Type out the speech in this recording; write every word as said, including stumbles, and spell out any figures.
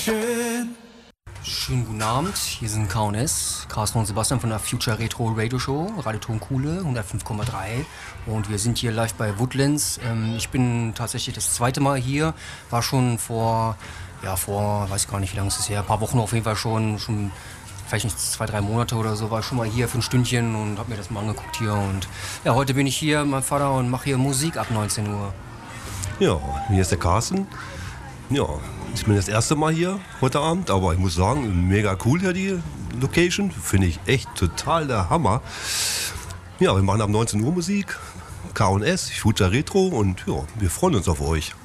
Schön. Schönen guten Abend, hier sind K und S, Carsten und Sebastian von der Future Retro Radio Show, Radioton Kuhle, hundertfünf Komma drei, und wir sind hier live bei Woodlands. Ähm, ich bin tatsächlich das zweite Mal hier, war schon vor, ja vor, weiß gar nicht wie lange es ist her, ein paar Wochen auf jeden Fall schon, schon vielleicht nicht zwei, drei Monate oder so, war ich schon mal hier für ein Stündchen und habe mir das mal angeguckt hier, und ja, heute bin ich hier, mein Vater, und mache hier Musik ab neunzehn Uhr. Ja, hier ist der Carsten. Ja, ich bin das erste Mal hier heute Abend, aber ich muss sagen, mega cool hier die Location. Finde ich echt total der Hammer. Ja, wir machen ab neunzehn Uhr Musik, K und S, Future Retro, und ja, wir freuen uns auf euch.